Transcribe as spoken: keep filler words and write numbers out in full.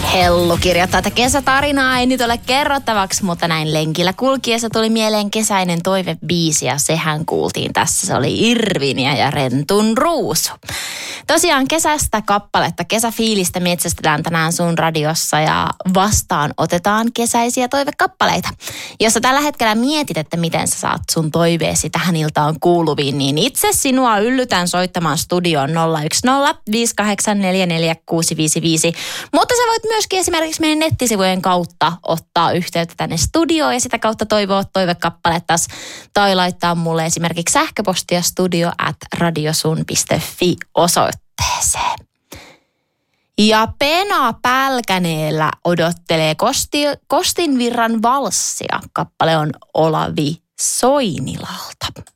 Hellu kirjoittaa, että kesätarinaa ei nyt ole kerrottavaksi, mutta näin lenkillä kulkiessa tuli mieleen kesäinen toivebiisi ja sehän kuultiin tässä. Se oli Irvinia ja Rentun ruusu. Tosiaan kesästä kappaletta, kesäfiilistä metsästetään tänään sun radiossa ja vastaan otetaan kesäisiä toivekappaleita. Jos sä tällä hetkellä mietit, että miten sä saat sun toiveesi tähän iltaan kuuluviin, niin itse sinua yllytän soittamaan studioon nolla yksi nolla viisi kahdeksan neljä neljä kuusi viisi viisi. Mutta sä voit myöskin esimerkiksi meidän nettisivujen kautta ottaa yhteyttä tänne studioon ja sitä kautta toivoa toivekappalettas tai laittaa mulle esimerkiksi sähköpostia studio at radiosun piste fi osoitteeseen. Ja Pena Pälkäneellä odottelee Kosti, Kostinvirran valssia. Kappale on Olavi Soinilalta.